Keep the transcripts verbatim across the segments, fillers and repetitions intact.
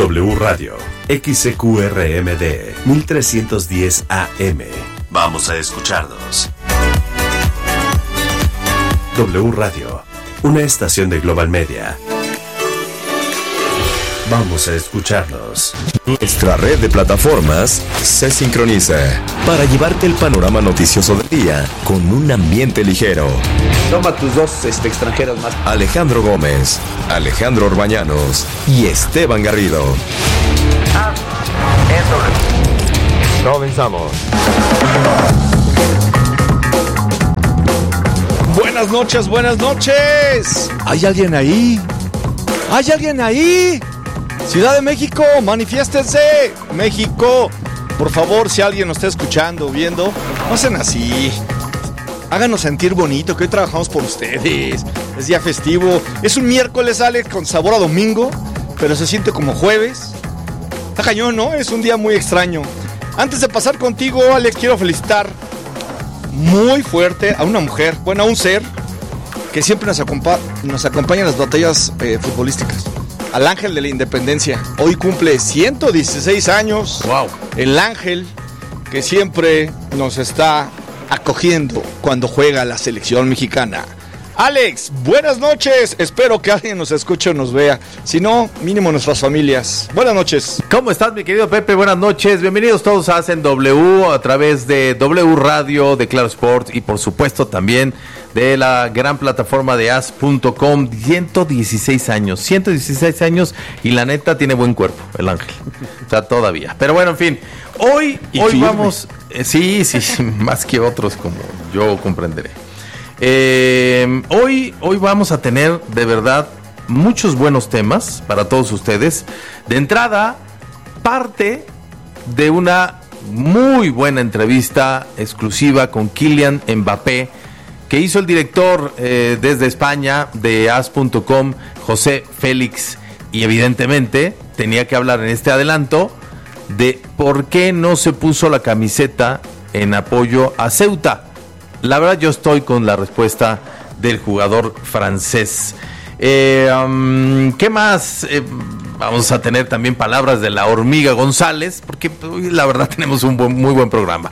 W Radio, X C Q R M D, mil trescientos diez A M. Vamos a escucharnos. W Radio, una estación de Global Media. Vamos a escucharnos. Nuestra red de plataformas se sincroniza para llevarte el panorama noticioso del día con un ambiente ligero. Toma tus dos este, extranjeros más. Alejandro Gómez, Alejandro Orbañanos y Esteban Garrido. Ah, Comenzamos. Buenas noches, buenas noches. ¿Hay alguien ahí? ¿Hay alguien ahí? Ciudad de México, manifiéstense. México, por favor, si alguien nos está escuchando o viendo, no hacen así. Háganos sentir bonito, que hoy trabajamos por ustedes. Es día festivo. Es un miércoles, Alex, con sabor a domingo, pero se siente como jueves. Está cañón, ¿no? Es un día muy extraño. Antes de pasar contigo, Alex, quiero felicitar muy fuerte a una mujer, bueno, a un ser que siempre nos, acompa- nos acompaña en las batallas eh, futbolísticas. Al Ángel de la Independencia. Hoy cumple ciento dieciséis años. Wow. El Ángel que siempre nos está acogiendo cuando juega la selección mexicana. Alex, buenas noches. Espero que alguien nos escuche o nos vea. Si no, mínimo nuestras familias. Buenas noches. ¿Cómo estás, mi querido Pepe? Buenas noches. Bienvenidos todos a Hacen W a través de W Radio, de Claro Sport y por supuesto también de la gran plataforma de as punto com. ciento dieciséis años, ciento dieciséis años y la neta tiene buen cuerpo, el Ángel. O sea, todavía. Pero bueno, en fin. Hoy, hoy firme. vamos... Eh, sí, sí, más que otros como yo comprenderé. Eh, hoy, hoy vamos a tener de verdad muchos buenos temas para todos ustedes. De entrada, parte de una muy buena entrevista exclusiva con Kylian Mbappé que hizo el director eh, desde España de as punto com, José Félix, y evidentemente tenía que hablar en este adelanto de por qué no se puso la camiseta en apoyo a Ceuta. La verdad, yo estoy con la respuesta del jugador francés. Eh, um, ¿Qué más? Eh, vamos a tener también palabras de la hormiga González, porque hoy la verdad tenemos un buen, muy buen programa.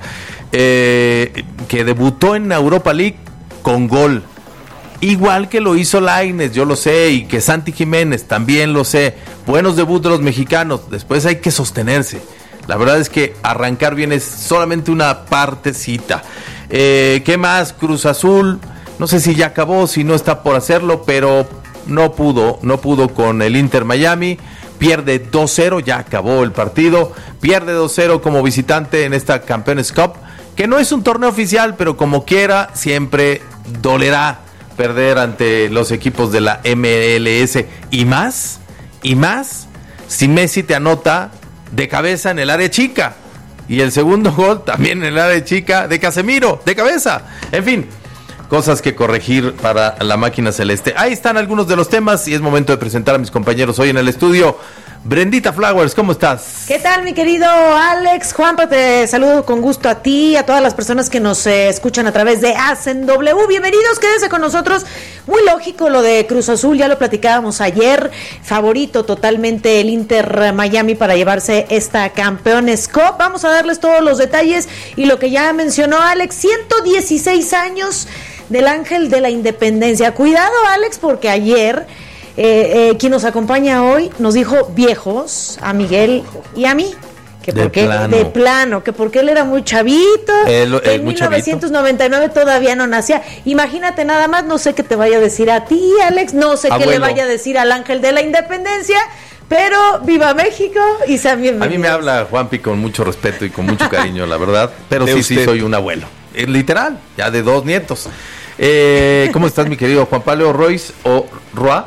Eh, que debutó en Europa League con gol. Igual que lo hizo Lainez, yo lo sé, y que Santi Jiménez, también lo sé. Buenos debuts de los mexicanos, después hay que sostenerse. La verdad es que arrancar bien es solamente una partecita. Eh, ¿Qué más? Cruz Azul, no sé si ya acabó, si no está por hacerlo, pero no pudo, no pudo con el Inter Miami. Pierde dos cero, ya acabó el partido. Pierde dos cero como visitante en esta Campeones Cup, que no es un torneo oficial, pero como quiera, siempre dolerá perder ante los equipos de la M L S. Y más, y más, si Messi te anota de cabeza en el área chica. Y el segundo gol también en el área chica de Casemiro, de cabeza. En fin, cosas que corregir para la máquina celeste. Ahí están algunos de los temas y es momento de presentar a mis compañeros hoy en el estudio. Brendita Flowers, ¿cómo estás? ¿Qué tal, mi querido Alex? Juanpa, te saludo con gusto a ti, a todas las personas que nos eh, escuchan a través de Hacen W. Bienvenidos, quédense con nosotros. Muy lógico lo de Cruz Azul, ya lo platicábamos ayer. Favorito totalmente el Inter Miami para llevarse esta Campeones Cup. Vamos a darles todos los detalles y lo que ya mencionó Alex, ciento dieciséis años del Ángel de la Independencia. Cuidado, Alex, porque ayer... Eh, eh, quien nos acompaña hoy nos dijo viejos a Miguel y a mí, que de porque plano. de plano, que porque él era muy chavito, el, el que en muy mil novecientos noventa y nueve chavito. Todavía no nacía. Imagínate nada más, no sé qué te vaya a decir a ti, Alex, no sé Abuelo. qué le vaya a decir al Ángel de la Independencia, pero viva México y sean bienvenidos. A mí me habla Juanpi con mucho respeto y con mucho cariño, la verdad, pero sí, sí soy un abuelo, eh, literal, ya de dos nietos. Eh, ¿Cómo estás, mi querido Juan Pablo Royce o Roa?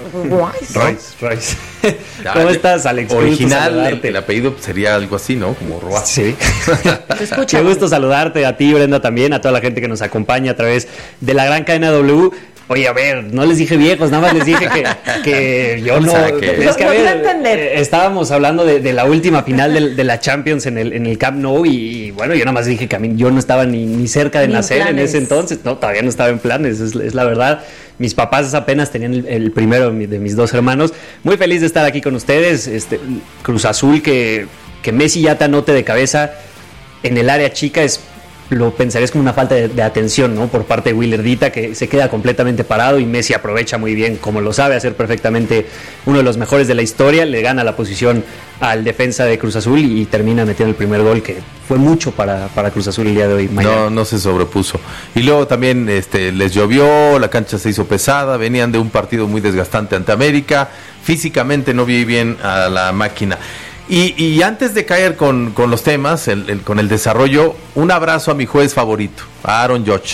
Royce, Royce. ¿Cómo estás, Alex? Original, el apellido sería algo así, ¿no? Como Roa. Sí. Te escucho. Qué gusto saludarte, a ti, Brenda, también, a toda la gente que nos acompaña a través de la gran cadena W. Oye, a ver, no les dije viejos, nada más les dije que, que yo no... O sea, que... Es que, a ver, eh, estábamos hablando de, de la última final de, de la Champions en el, en el Camp Nou y, y bueno, yo nada más dije que a mí yo no estaba ni, ni cerca de ni nacer en, en ese entonces. No, todavía no estaba en planes, es, es la verdad. mis papás apenas tenían el, el primero de, mi, de mis dos hermanos. Muy feliz de estar aquí con ustedes. Este, Cruz Azul, que, que Messi ya te anote de cabeza en el área chica, es lo pensarías como una falta de, de atención, ¿no? Por parte de Willer Dita, que se queda completamente parado y Messi aprovecha muy bien, como lo sabe hacer perfectamente, uno de los mejores de la historia, le gana la posición al defensa de Cruz Azul y, y termina metiendo el primer gol, que fue mucho para, para Cruz Azul el día de hoy. No, no se sobrepuso. Y luego también este, les llovió, la cancha se hizo pesada, venían de un partido muy desgastante ante América, físicamente no vi bien a la máquina. Y, y antes de caer con, con los temas, el, el, con el desarrollo, un abrazo a mi juez favorito, a Aaron Judge.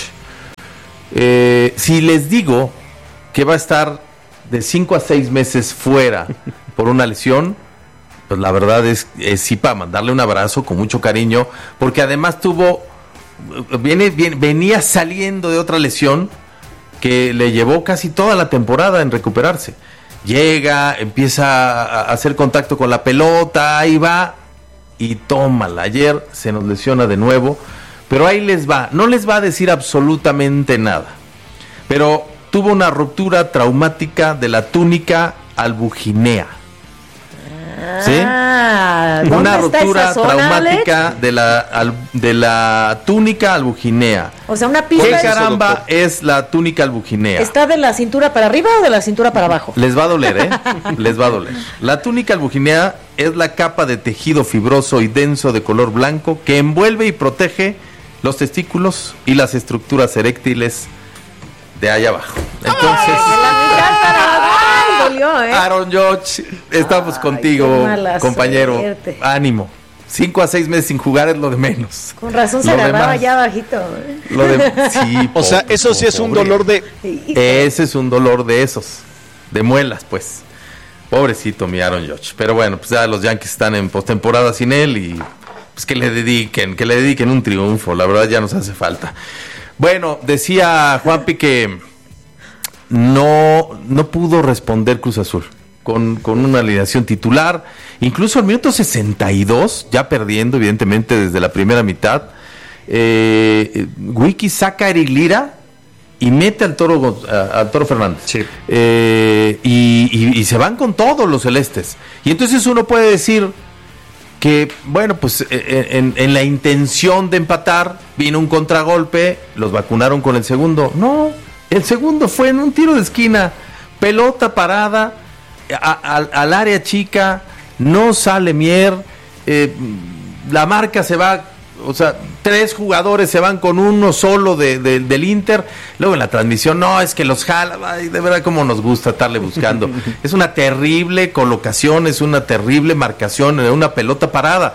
Eh, si les digo que va a estar de cinco a seis meses fuera por una lesión, pues la verdad es, es sí para mandarle un abrazo con mucho cariño, porque además tuvo, viene, viene, venía saliendo de otra lesión que le llevó casi toda la temporada en recuperarse. Llega, empieza a hacer contacto con la pelota, ahí va y tómala. Ayer se nos lesiona de nuevo, pero ahí les va. No les va a decir absolutamente nada, pero tuvo una ruptura traumática de la túnica albuginea. ¿Sí? Ah, una ruptura traumática de la, al, de la túnica albuginea. O sea, una pista. ¿Qué caramba es la túnica albuginea? ¿Está de la cintura para arriba o de la cintura para abajo? Les va a doler, ¿eh? Les va a doler. La túnica albuginea es la capa de tejido fibroso y denso de color blanco que envuelve y protege los testículos y las estructuras eréctiles de allá abajo. Entonces, ¡ay! Dolió, ¿eh? Aaron Judge, estamos Ay, contigo, compañero. Suerte. Ánimo. Cinco a seis meses sin jugar es lo de menos. Con razón se Lo agarraba demás, ya bajito. ¿eh? Lo de, sí, O sea, pobre, eso sí es un pobre. dolor de... Ese es un dolor de esos, de muelas, pues. Pobrecito mi Aaron Judge. Pero bueno, pues ya los Yankees están en postemporada sin él y pues que le dediquen, que le dediquen un triunfo. La verdad ya nos hace falta. Bueno, decía Juanpi que no, no pudo responder Cruz Azul con, con una alineación titular. Incluso al minuto sesenta y dos, ya perdiendo evidentemente desde la primera mitad, eh, Wiki saca a Eric Lira y mete al Toro, a, al Toro Fernández. Sí. Eh, y, y, y se van con todos los celestes. Y entonces uno puede decir que, bueno, pues en, en la intención de empatar vino un contragolpe, los vacunaron con el segundo. No, el segundo fue en un tiro de esquina, pelota parada a, a, al área chica, no sale Mier, eh, la marca se va, o sea, tres jugadores se van con uno solo de, de, del Inter. Luego en la transmisión, no, es que los jala, ay, de verdad como nos gusta estarle buscando. Es una terrible colocación, es una terrible marcación en una pelota parada.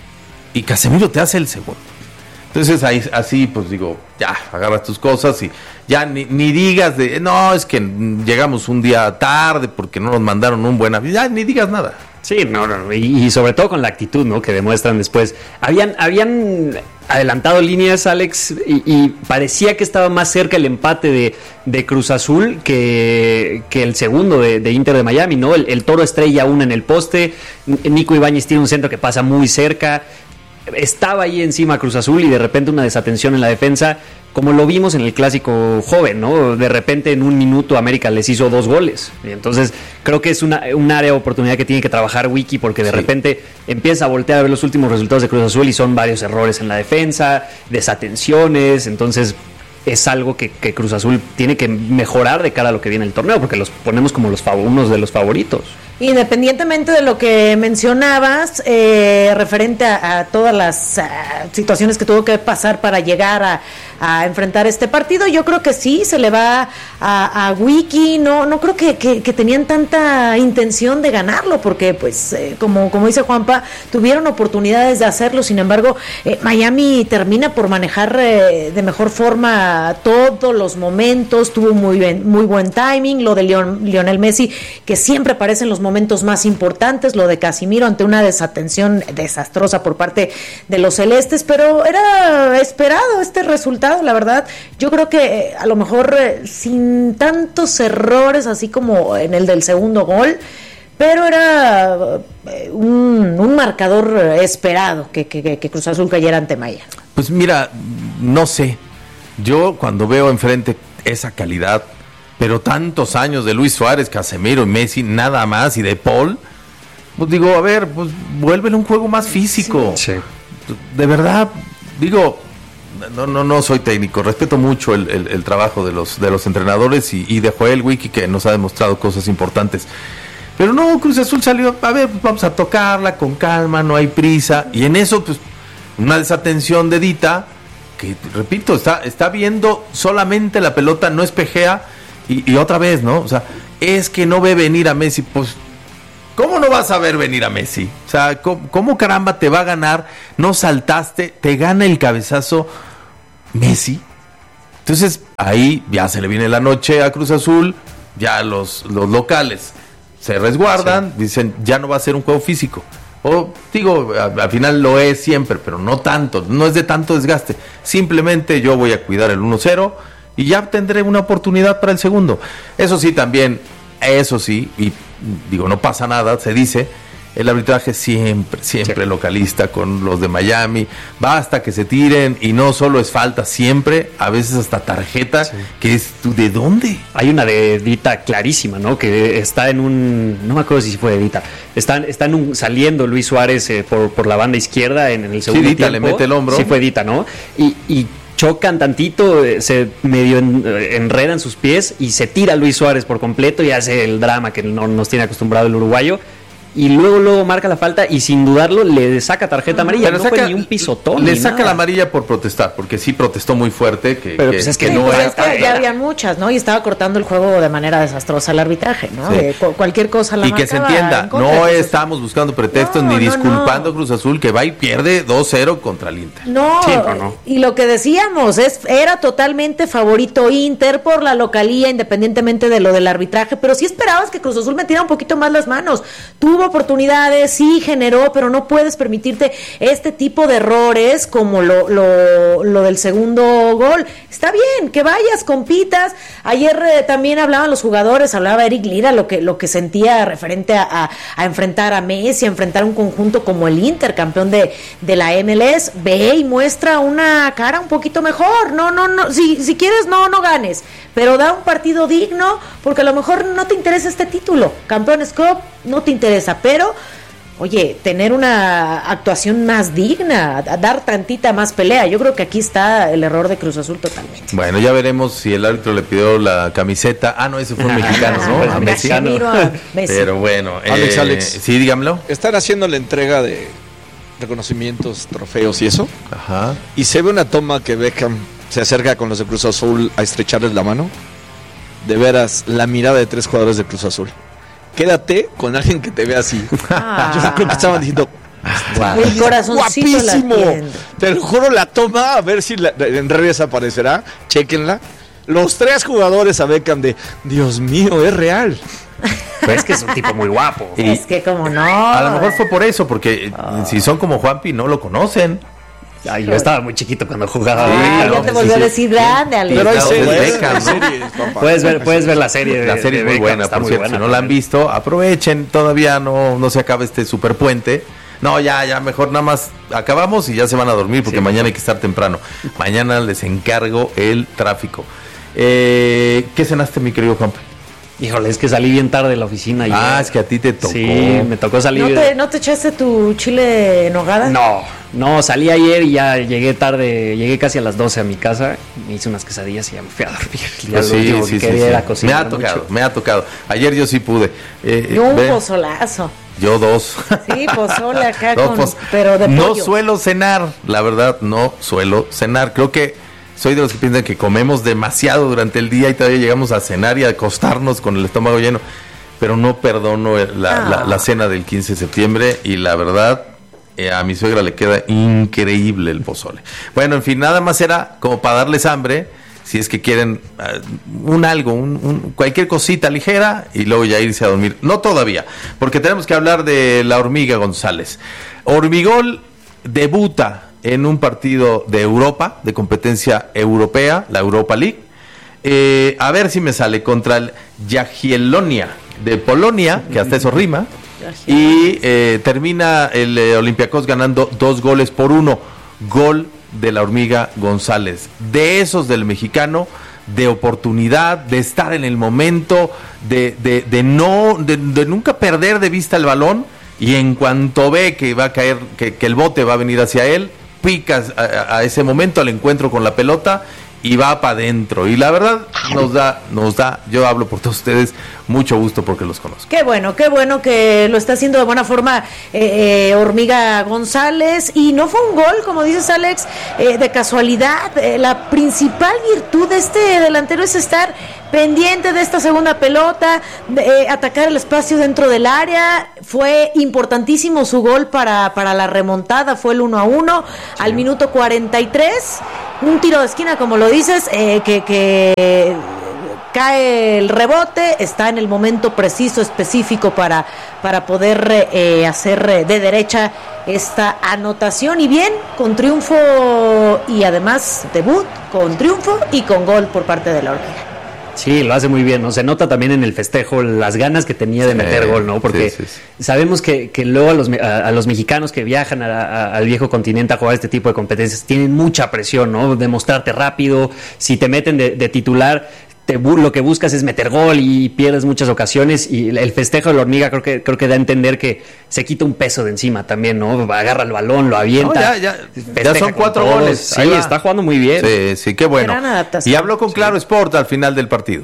Y Casemiro te hace el segundo. Entonces ahí así, pues digo, ya, agarras tus cosas y ya ni, ni digas de, no, es que llegamos un día tarde porque no nos mandaron un buen avión, ya ni digas nada. Sí, no, no, y, y sobre todo con la actitud, ¿no? Que demuestran después. Habían, habían adelantado líneas, Alex, y, y parecía que estaba más cerca el empate de, de Cruz Azul que, que el segundo de, de Inter de Miami, ¿no? El, el Toro estrella una en el poste, Nico Ibáñez tiene un centro que pasa muy cerca. Estaba ahí encima Cruz Azul y de repente una desatención en la defensa, como lo vimos en el clásico joven, ¿no? De repente en un minuto América les hizo dos goles. Y entonces creo que es una, un área de oportunidad que tiene que trabajar Wiki, porque de sí. repente empieza a voltear a ver los últimos resultados de Cruz Azul y son varios errores en la defensa, desatenciones. Entonces es algo que, que Cruz Azul tiene que mejorar de cara a lo que viene el torneo, porque los ponemos como los unos de los favoritos. Independientemente de lo que mencionabas, eh, referente a, a todas las uh, situaciones que tuvo que pasar para llegar a, a enfrentar este partido, yo creo que sí, se le va a, a Wiki, no no creo que, que, que tenían tanta intención de ganarlo, porque pues eh, como, como dice Juanpa, tuvieron oportunidades de hacerlo, sin embargo, eh, Miami termina por manejar eh, de mejor forma todos los momentos, tuvo muy, bien, muy buen timing, lo de Leon, Lionel Messi, que siempre aparece en los momentos más importantes, lo de Casimiro ante una desatención desastrosa por parte de los celestes, pero era esperado este resultado, la verdad. Yo creo que eh, a lo mejor eh, sin tantos errores así como en el del segundo gol, pero era eh, un, un marcador esperado que, que, que Cruz Azul cayera ante Maya. Pues mira, no sé, yo cuando veo enfrente esa calidad, pero tantos años de Luis Suárez, Casemiro y Messi, nada más, y de Paul, pues digo, a ver, pues vuélvele un juego más físico. Sí. De verdad, digo, no, no, no soy técnico, respeto mucho el, el, el trabajo de los, de los entrenadores y, y de Joel Wiki, que nos ha demostrado cosas importantes. Pero no, Cruz Azul salió, a ver, pues vamos a tocarla con calma, no hay prisa, y en eso, pues, una desatención de Dita, que repito, está, está viendo solamente la pelota, no espejea, y, y otra vez, ¿no? O sea, es que no ve venir a Messi, pues, ¿cómo no vas a ver venir a Messi? O sea, ¿cómo, cómo caramba te va a ganar? No saltaste, te gana el cabezazo Messi. Entonces, ahí ya se le viene la noche a Cruz Azul, ya los, los locales se resguardan, sí. Dicen, ya no va a ser un juego físico. O digo, al final lo es siempre, pero no tanto, no es de tanto desgaste. Simplemente yo voy a cuidar el uno cero y ya tendré una oportunidad para el segundo. Eso sí, también, eso sí, y digo, no pasa nada, se dice, el arbitraje siempre, siempre sí. Localista con los de Miami, basta que se tiren y no solo es falta, siempre, a veces hasta tarjeta, sí. Que es, ¿de dónde? Hay una de Dita clarísima, ¿no? Que está en un, no me acuerdo si fue de Dita, está, está en un, saliendo Luis Suárez eh, por, por la banda izquierda en, en el segundo sí, Dita tiempo. Le mete el hombro. Sí fue Dita, ¿no? Y, y chocan tantito, se medio en, enredan sus pies y se tira Luis Suárez por completo y hace el drama que no nos tiene acostumbrado el uruguayo. Y luego luego marca la falta y sin dudarlo le saca tarjeta amarilla. Pero no saca, fue ni un pisotón. Le ni saca nada. la amarilla por protestar, porque sí protestó muy fuerte. Que, pero que, pues es que, sí, no pues era, es que ya habían muchas, ¿no? Y estaba cortando el juego de manera desastrosa el arbitraje, ¿no? Sí. De cu- cualquier cosa la y que se entienda, en contra, no pues, estamos buscando pretextos no, ni no, disculpando no. a Cruz Azul, que va y pierde dos cero contra el Inter. No, sí, pero no, y lo que decíamos, es era totalmente favorito Inter por la localía, independientemente de lo del arbitraje, pero sí esperabas que Cruz Azul metiera un poquito más las manos. Tuvo oportunidades, sí generó, pero no puedes permitirte este tipo de errores como lo, lo, lo del segundo gol. Está bien, que vayas, compitas. Ayer eh, también hablaban los jugadores, hablaba Eric Lira, lo que, lo que sentía referente a, a, a enfrentar a Messi, a enfrentar un conjunto como el Inter, campeón de, de la M L S. Ve y muestra una cara un poquito mejor. No, no, no, si, si quieres, no, no ganes, pero da un partido digno, porque a lo mejor no te interesa este título. Campeones Cup no te interesa, pero oye, tener una actuación más digna, dar tantita más pelea. Yo creo que aquí está el error de Cruz Azul totalmente. Bueno, ya veremos si el árbitro le pidió la camiseta. Ah, no, ese fue un mexicano, ¿no? Ah, A Messi. a Messi. Pero bueno. Alex, eh, Alex. Sí, dígamelo. Están haciendo la entrega de reconocimientos, trofeos y eso. Ajá. Y se ve una toma que Beckham se acerca con los de Cruz Azul a estrecharles la mano. De veras, la mirada de tres jugadores de Cruz Azul. Quédate con alguien que te vea así. Ah. Yo creo que estaban diciendo, El corazoncito guapísimo. latiendo. Te lo juro, la toma, a ver si la, en redes aparecerá. Chéquenla. Los tres jugadores a Beckham de, Dios mío, es real. Pero es que es un tipo muy guapo. Y Es que como no. a lo mejor fue por eso, porque oh. si son como Juanpi, no lo conocen. Ay, yo estaba muy chiquito cuando jugaba. Ah, Sí, ya no, te sí, volvió sí. a decir grande, Alex. Pero hay no, series, Beckham, hay ¿no? series, papá. Puedes ver, puedes ver la serie. De, La serie de es muy Beckham, buena, está por muy cierto. buena Si no la han también. visto, aprovechen. Todavía no, no se acaba este super puente. No, ya, ya, mejor nada más acabamos y ya se van a dormir porque Sí, mañana mejor. hay que estar temprano. Mañana les encargo el tráfico. Eh, ¿Qué cenaste, mi querido Juanpi? Híjole, es que salí bien tarde de la oficina. Ayer. Ah, es que a ti te tocó. Sí, me tocó salir. ¿No te, ¿No te echaste tu chile en nogada? No, no, salí ayer y ya llegué tarde, llegué casi a las doce a mi casa, me hice unas quesadillas y ya me fui a dormir. Ya Pues lo sí, último sí, que sí, quería sí. era Me cocinar ha tocado, mucho. me ha tocado. Ayer yo sí pude. Eh, Yo un ven, pozolazo. yo dos. Sí, pozole acá No, con, pues, pero de no pollo. suelo cenar, la verdad, no suelo cenar. Creo que soy de los que piensan que comemos demasiado durante el día y todavía llegamos a cenar y a acostarnos con el estómago lleno. Pero no perdono la, Ah. la, la cena del quince de septiembre y la verdad, eh, a mi suegra le queda increíble el pozole. Bueno, en fin, nada más era como para darles hambre, si es que quieren uh, un algo, un, un, cualquier cosita ligera y luego ya irse a dormir. No todavía, porque tenemos que hablar de la Hormiga González. Hormigol debuta en un partido de Europa, de competencia europea, la Europa League. Eh, a ver si me sale contra el Jagiellonia de Polonia, que hasta eso rima, y eh, termina el eh, Olympiacos ganando dos goles por uno. Gol de la Hormiga González. De esos del mexicano, de oportunidad, de estar en el momento, de, de, de no, de, de nunca perder de vista el balón, y en cuanto ve que va a caer, que, que el bote va a venir hacia él, pica a, a ese momento al encuentro con la pelota y va para adentro. Y la verdad nos da, nos da, yo hablo por todos ustedes, mucho gusto porque los conozco. Qué bueno, qué bueno que lo está haciendo de buena forma eh, eh, Hormiga González. Y no fue un gol, como dices, Alex, eh, de casualidad. Eh, la principal virtud de este delantero es estar pendiente de esta segunda pelota, de, eh, atacar el espacio dentro del área. Fue importantísimo su gol para, para la remontada, fue el uno a uno al minuto cuarenta y tres. Un tiro de esquina, como lo dices, eh, que, que cae el rebote, está en el momento preciso, específico para, para poder eh, hacer de derecha esta anotación. Y bien, con triunfo y además debut, con triunfo y con gol por parte de la Hormiga. Sí, lo hace muy bien, ¿no? Se nota también en el festejo las ganas que tenía de meter sí, gol, ¿no? Porque sí, sí, sí. sabemos que, que luego a los, a, a los mexicanos que viajan a, a, al viejo continente a jugar este tipo de competencias tienen mucha presión, ¿no? Demostrarte rápido, si te meten de, de titular, te, lo que buscas es meter gol y pierdes muchas ocasiones, y el festejo de la Hormiga creo que creo que da a entender que se quita un peso de encima también, ¿no? Agarra el balón, lo avienta. No, ya, ya, ya son cuatro goles. Sí, está jugando muy bien. Sí, sí, qué bueno. Y habló con Claro sí. Sport al final del partido.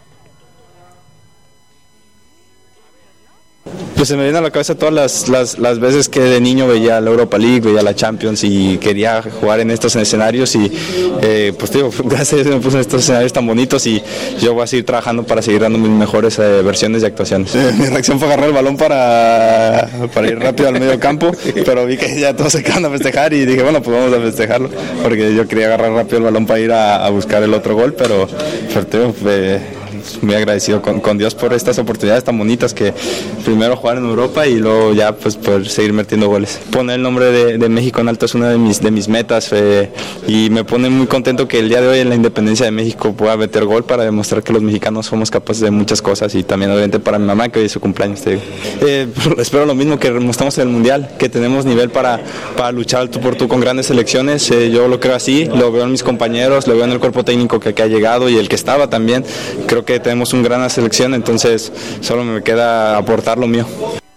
Pues se me viene a la cabeza todas las, las, las veces que de niño veía la Europa League, veía la Champions y quería jugar en estos escenarios, y eh, pues digo, gracias a Dios me puse en estos escenarios tan bonitos, y yo voy a seguir trabajando para seguir dando mis mejores eh, versiones y actuaciones. Eh, mi reacción fue agarrar el balón para, para ir rápido al medio campo, pero vi que ya todos se quedan a festejar y dije, bueno, pues vamos a festejarlo, porque yo quería agarrar rápido el balón para ir a, a buscar el otro gol, pero, pero eh, muy agradecido con, con Dios por estas oportunidades tan bonitas, que primero jugar en Europa y luego ya pues poder seguir metiendo goles. Poner el nombre de, de México en alto es una de mis, de mis metas, eh, y me pone muy contento que el día de hoy en la independencia de México pueda meter gol para demostrar que los mexicanos somos capaces de muchas cosas, y también obviamente para mi mamá, que hoy es su cumpleaños, te digo. Eh, espero lo mismo, que mostramos en el Mundial, que tenemos nivel para, para luchar tú por tú con grandes selecciones. Eh, yo lo creo así, lo veo en mis compañeros, lo veo en el cuerpo técnico que, que ha llegado y el que estaba también. Creo que tenemos una gran selección, entonces solo me queda aportar lo mío.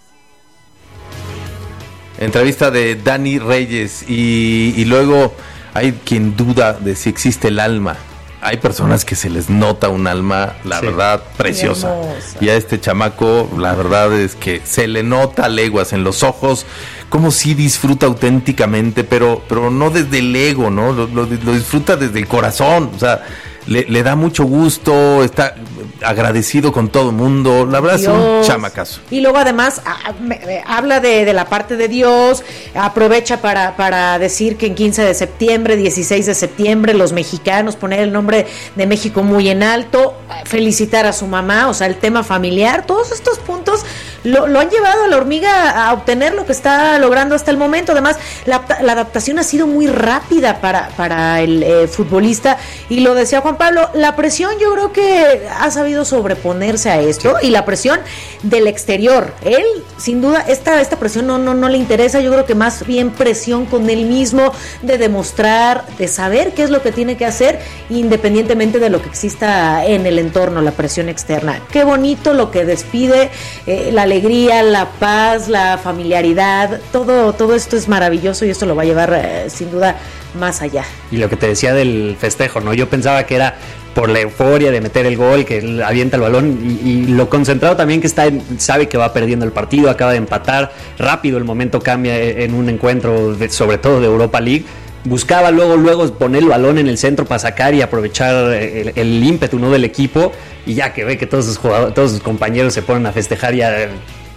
Entrevista de Dani Reyes, y, y luego hay quien duda de si existe el alma. Hay personas que se les nota un alma, la sí. verdad, preciosa. Y a este chamaco, la verdad es que se le nota leguas en los ojos, como si disfruta auténticamente, pero, pero no desde el ego, ¿no? Lo, lo, lo disfruta desde el corazón, o sea, le, le da mucho gusto, está agradecido con todo el mundo, la verdad Dios. Es un chamacazo. Y luego además a, me, me, habla de, de la parte de Dios, aprovecha para, para decir que en quince de septiembre, dieciséis de septiembre, los mexicanos, poner el nombre de México muy en alto, felicitar a su mamá, o sea, el tema familiar, todos estos puntos lo, lo han llevado a la Hormiga a obtener lo que está logrando hasta el momento. Además, la, la adaptación ha sido muy rápida para, para el eh, futbolista, y lo decía Juan Pablo, la presión yo creo que ha sabido sobreponerse a esto, sí. y la presión del exterior, él sin duda esta, esta presión no, no, no le interesa, yo creo que más bien presión con él mismo, de demostrar, de saber qué es lo que tiene que hacer, independientemente de lo que exista en el entorno, la presión externa. Qué bonito lo que despide, eh, la alegría, la paz, la familiaridad, todo, todo esto es maravilloso, y esto lo va a llevar eh, sin duda más allá. Y lo que te decía del festejo, ¿no? Yo pensaba que era por la euforia de meter el gol, que él avienta el balón, y, y lo concentrado también que está, en, sabe que va perdiendo el partido, acaba de empatar, rápido el momento cambia en un encuentro, de, sobre todo de Europa League. Buscaba luego, luego poner el balón en el centro para sacar y aprovechar el, el ímpetu, ¿no?, del equipo, y ya que ve que todos sus jugadores, todos sus compañeros se ponen a festejar, ya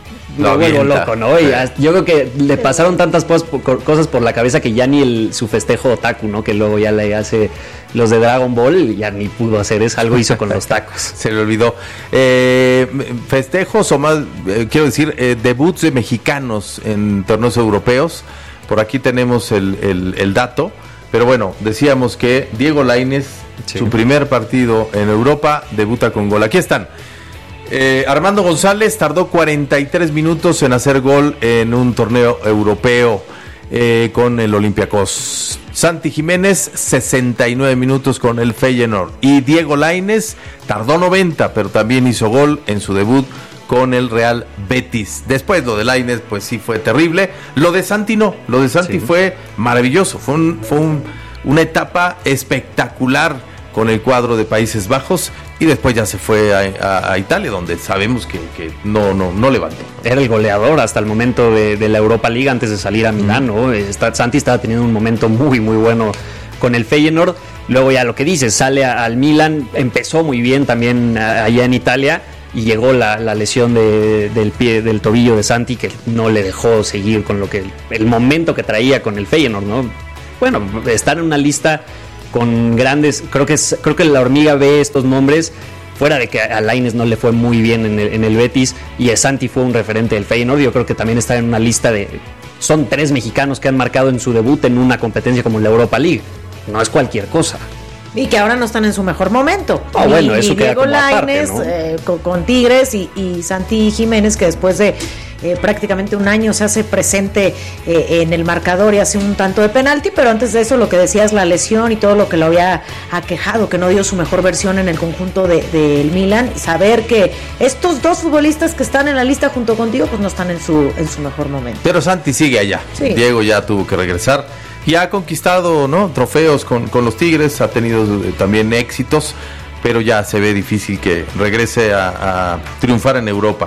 lo vuelvo loco, ¿no? Y yo creo que le pasaron tantas cosas por la cabeza que ya ni el, su festejo otaku, ¿no?, que luego ya le hace los de Dragon Ball, ya ni pudo hacer eso, algo hizo con los tacos. Se le olvidó. Eh, festejos, o más, eh, quiero decir, eh, debuts de mexicanos en torneos europeos. Por aquí tenemos el, el, el dato, pero bueno, decíamos que Diego Lainez, sí. su primer partido en Europa, debuta con gol. Aquí están. Eh, Armando González tardó cuarenta y tres minutos en hacer gol en un torneo europeo eh, con el Olympiacos. Santi Jiménez, sesenta y nueve minutos con el Feyenoord. Y Diego Lainez tardó noventa, pero también hizo gol en su debut con el Real Betis. Después lo de Lainez, pues sí fue terrible. Lo de Santi no, lo de Santi sí. fue maravilloso. Fue, un, fue un, una etapa espectacular con el cuadro de Países Bajos. Y después ya se fue a, a, a Italia, donde sabemos que, que no, no, no levantó. Era el goleador hasta el momento de, de la Europa League antes de salir a Milán, ¿no? Está, Santi estaba teniendo un momento muy, muy bueno con el Feyenoord. Luego ya lo que dices, sale a, al Milán, empezó muy bien también a, allá en Italia y llegó la, la lesión de, del pie, del tobillo de Santi, que no le dejó seguir con lo que el momento que traía con el Feyenoord, ¿no? Bueno, estar en una lista con grandes, creo que es, creo que la hormiga ve estos nombres, fuera de que a Lainez no le fue muy bien en el, en el Betis y Santi fue un referente del Feyenoord. Yo creo que también está en una lista de, son tres mexicanos que han marcado en su debut en una competencia como la Europa League, no es cualquier cosa. Y que ahora no están en su mejor momento. Oh, y, bueno, eso y Diego Lainez, ¿no? eh, con, con Tigres y, y Santi Jiménez, que después de eh, prácticamente un año se hace presente eh, en el marcador y hace un tanto de penalti, pero antes de eso lo que decías, la lesión y todo lo que lo había aquejado, que no dio su mejor versión en el conjunto del de, de Milan, y saber que estos dos futbolistas que están en la lista junto contigo, pues no están en su, en su mejor momento. Pero Santi sigue allá. Sí. Diego ya tuvo que regresar. Y ha conquistado, ¿no?, trofeos con, con los Tigres, ha tenido eh, también éxitos, pero ya se ve difícil que regrese a, a triunfar en Europa.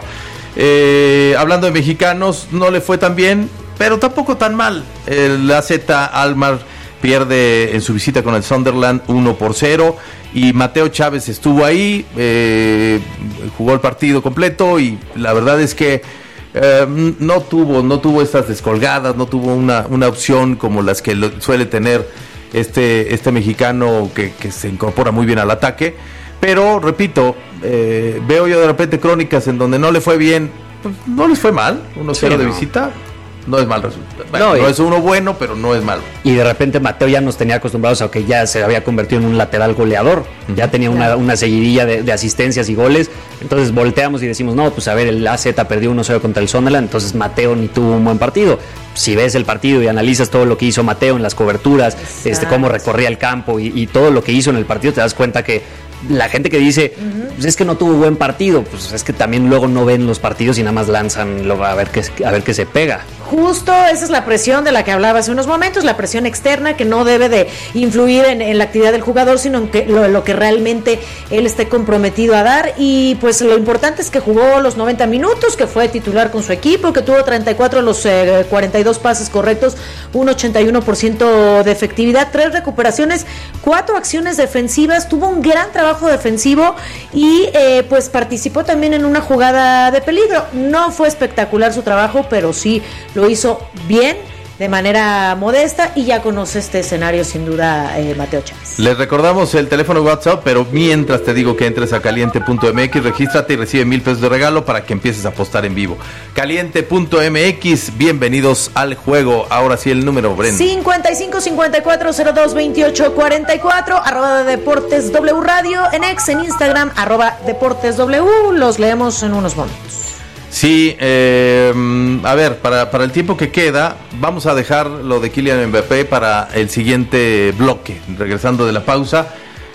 Eh, hablando de mexicanos, no le fue tan bien, pero tampoco tan mal. El A Z Alkmaar pierde en su visita con el Sunderland uno por cero y Mateo Chávez estuvo ahí, eh, jugó el partido completo y la verdad es que Eh, no tuvo no tuvo estas descolgadas, no tuvo una, una opción como las que lo, suele tener este, este mexicano que, que se incorpora muy bien al ataque, pero repito, eh, veo yo de repente crónicas en donde no le fue bien, pues no les fue mal, uno cero sí, de no. visita, no es mal resultado, bueno, no, y, no es uno bueno, pero no es malo. Y de repente Mateo ya nos tenía acostumbrados a que ya se había convertido en un lateral goleador, ya tenía una, una seguidilla de, de asistencias y goles, entonces volteamos y decimos, no, pues a ver, el A Z perdió uno cero contra el Sunderland, entonces Mateo ni tuvo un buen partido. Si ves el partido y analizas todo lo que hizo Mateo en las coberturas, este, cómo recorría el campo y, y todo lo que hizo en el partido, te das cuenta que la gente que dice, uh-huh. pues es que no tuvo buen partido, pues es que también luego no ven los partidos y nada más lanzan lo, a ver qué a ver qué se pega. Justo esa es la presión de la que hablaba hace unos momentos, la presión externa que no debe de influir en, en la actividad del jugador, sino en que, lo, lo que realmente él esté comprometido a dar. Y pues lo importante es que jugó los noventa minutos, que fue titular con su equipo, que tuvo treinta y cuatro de los eh, cuarenta y dos pases correctos, un ochenta y uno por ciento de efectividad, tres recuperaciones, cuatro acciones defensivas, tuvo un gran trabajo defensivo y eh, pues participó también en una jugada de peligro. No fue espectacular su trabajo, pero sí lo hizo bien, de manera modesta, y ya conoce este escenario sin duda eh, Mateo Chávez. Les recordamos el teléfono de WhatsApp, pero mientras te digo que entres a caliente punto m x, regístrate y recibe mil pesos de regalo para que empieces a apostar en vivo. caliente punto m x, bienvenidos al juego. Ahora sí el número, Brenda. cincuenta y cinco cincuenta y cuatro cero dos veintiocho cuarenta y cuatro, arroba de Deportes W Radio, en X, en Instagram, arroba Deportes W. Los leemos en unos momentos. Sí, eh, a ver, para, para el tiempo que queda, vamos a dejar lo de Kylian Mbappé para el siguiente bloque. Regresando de la pausa,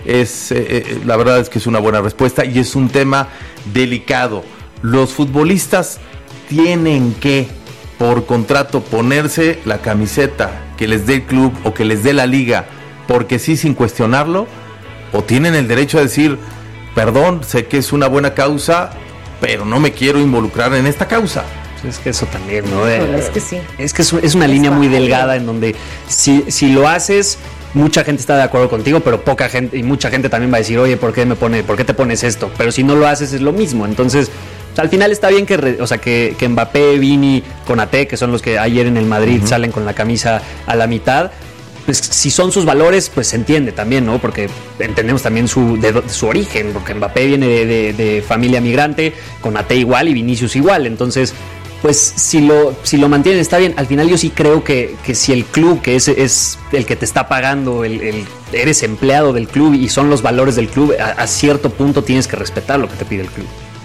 es eh, la verdad es que es una buena respuesta y es un tema delicado. Los futbolistas tienen que, por contrato, ponerse la camiseta que les dé el club o que les dé la liga, porque sí, sin cuestionarlo, o tienen el derecho a decir, perdón, sé que es una buena causa, pero no me quiero involucrar en esta causa. Es que eso también, ¿no? Eh, es que sí. Es que es, es una es línea muy delgada en donde si, si lo haces, mucha gente está de acuerdo contigo, pero poca gente, y mucha gente también va a decir, oye, ¿por qué me pone, por qué te pones esto? Pero si no lo haces es lo mismo. Entonces, al final está bien que, o sea, que, que Mbappé, Vini, Konaté, que son los que ayer en el Madrid uh-huh. salen con la camisa a la mitad. Pues si son sus valores, pues se entiende también, ¿no? Porque entendemos también su, de, de su origen, porque Mbappé viene de, de, de familia migrante, Konaté igual y Vinicius igual. Entonces, pues si lo, si lo mantienen está bien. Al final yo sí creo que, que si el club, que es, es el que te está pagando, el, el, eres empleado del club y son los valores del club, a, a cierto punto tienes que respetar lo que te pide el club.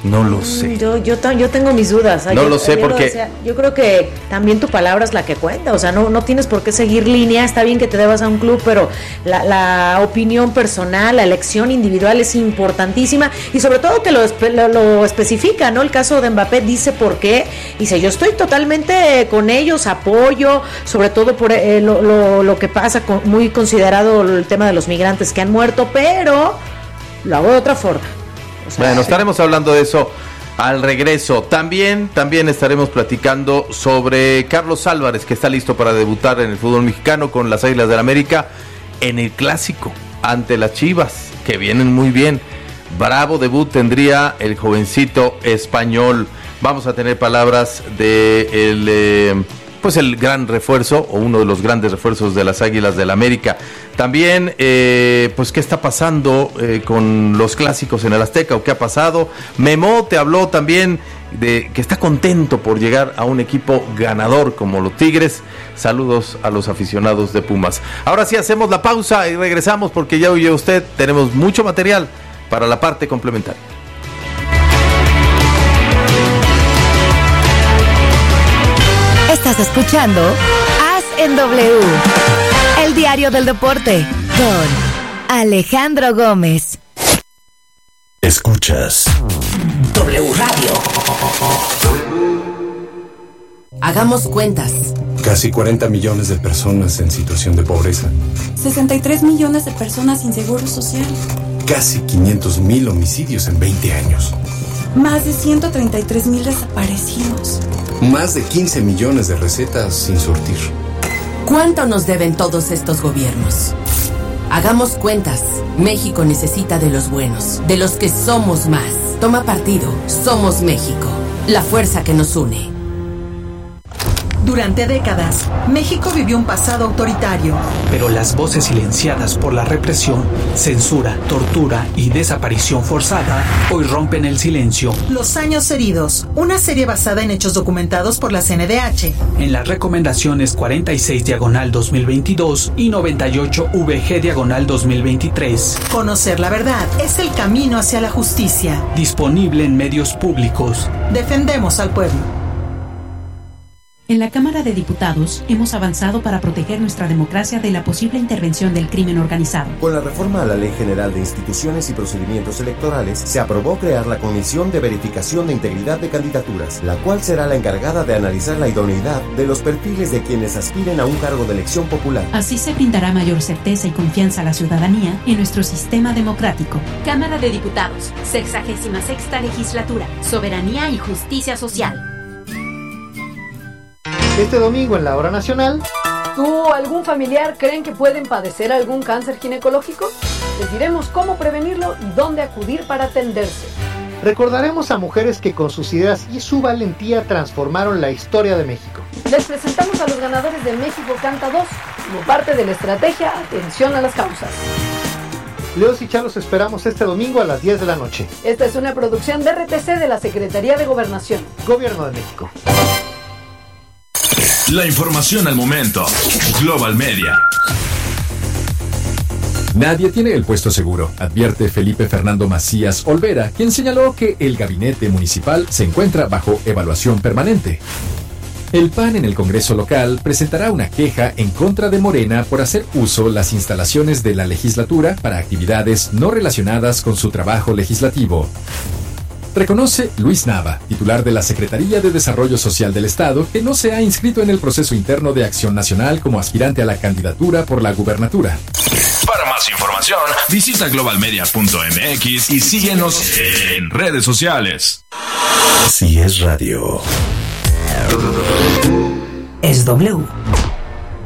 No lo sé. Yo, yo, yo tengo mis dudas. No yo, lo sé porque... Decía, yo creo que también tu palabra es la que cuenta. O sea, no, no tienes por qué seguir línea. Está bien que te debas a un club, pero la, la opinión personal, la elección individual es importantísima. Y sobre todo que lo, lo, lo especifica, ¿no? El caso de Mbappé dice por qué. Dice, yo estoy totalmente con ellos, apoyo, sobre todo por eh, lo, lo, lo que pasa, con, muy considerado el tema de los migrantes que han muerto, pero lo hago de otra forma. O sea, bueno, sí. estaremos hablando de eso al regreso. También, también estaremos platicando sobre Carlos Álvarez, que está listo para debutar en el fútbol mexicano con las Águilas del América en el Clásico ante las Chivas, que vienen muy bien. Bravo debut tendría el jovencito español. Vamos a tener palabras de el, eh, pues el gran refuerzo, o uno de los grandes refuerzos de las Águilas del América. También, eh, pues, ¿qué está pasando eh, con los clásicos en el Azteca? ¿O qué ha pasado? Memo te habló también de que está contento por llegar a un equipo ganador como los Tigres. Saludos a los aficionados de Pumas. Ahora sí hacemos la pausa y regresamos porque ya oye usted, tenemos mucho material para la parte complementaria. Estás escuchando Haz en W, el diario del deporte, con Alejandro Gómez. Escuchas W Radio. Hagamos cuentas. Casi cuarenta millones de personas en situación de pobreza. sesenta y tres millones de personas sin seguro social. Casi quinientos mil homicidios en veinte años. Más de ciento treinta y tres mil desaparecidos. Más de quince millones de recetas sin surtir. ¿Cuánto nos deben todos estos gobiernos? Hagamos cuentas. México necesita de los buenos, de los que somos más. Toma partido. Somos México. La fuerza que nos une. Durante décadas, México vivió un pasado autoritario. Pero las voces silenciadas por la represión, censura, tortura y desaparición forzada hoy rompen el silencio. Los años heridos, una serie basada en hechos documentados por la C N D H. En las recomendaciones cuarenta y seis diagonal dos mil veintidós y noventa y ocho V G diagonal dos mil veintitrés. Conocer la verdad es el camino hacia la justicia. Disponible en medios públicos. Defendemos al pueblo. En la Cámara de Diputados hemos avanzado para proteger nuestra democracia de la posible intervención del crimen organizado. Con la reforma a la Ley General de Instituciones y Procedimientos Electorales, se aprobó crear la Comisión de Verificación de Integridad de Candidaturas, la cual será la encargada de analizar la idoneidad de los perfiles de quienes aspiren a un cargo de elección popular. Así se brindará mayor certeza y confianza a la ciudadanía en nuestro sistema democrático. Cámara de Diputados, sexagésima sexta legislatura, soberanía y justicia social. Este domingo en la Hora Nacional. ¿Tú o algún familiar creen que pueden padecer algún cáncer ginecológico? Les diremos cómo prevenirlo y dónde acudir para atenderse. Recordaremos a mujeres que con sus ideas y su valentía transformaron la historia de México. Les presentamos a los ganadores de México Canta dos, como parte de la estrategia Atención a las Causas. Leos y Chá los esperamos este domingo a las diez de la noche. Esta es una producción de R T C de la Secretaría de Gobernación. Gobierno de México. La información al momento. Global Media. Nadie tiene el puesto seguro, advierte Felipe Fernando Macías Olvera, quien señaló que el gabinete municipal se encuentra bajo evaluación permanente. El P A N en el Congreso local presentará una queja en contra de Morena por hacer uso las instalaciones de la legislatura para actividades no relacionadas con su trabajo legislativo. Reconoce Luis Nava, titular de la Secretaría de Desarrollo Social del Estado, que no se ha inscrito en el proceso interno de Acción Nacional como aspirante a la candidatura por la gubernatura. Para más información, visita global media punto m x y síguenos en redes sociales. Si es radio. Es W.